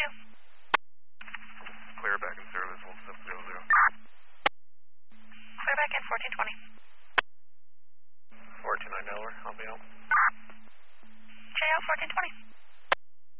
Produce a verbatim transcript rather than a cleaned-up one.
two. Clear back in service, one seven zero zero. Clear back in fourteen twenty. four two nine Delaware, I'll be out. J O fourteen twenty.